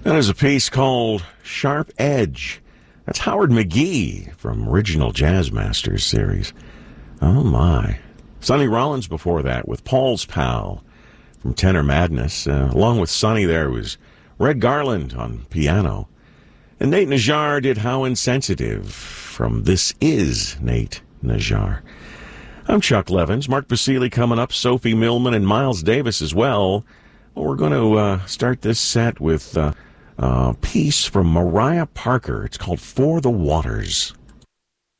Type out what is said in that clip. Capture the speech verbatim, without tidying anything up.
That is a piece called Sharp Edge. That's Howard McGee from Original Jazz Masters series. Oh, my. Sonny Rollins before that with Paul's Pal from Tenor Madness. Uh, along with Sonny there was Red Garland on piano. And Nate Najjar did How Insensitive from This Is Nate Najjar. I'm Chuck Levins. Mark Basili coming up, Sophie Millman, and Miles Davis as well. well we're going to uh, start this set with uh, a piece from Mariah Parker. It's called For the Waters.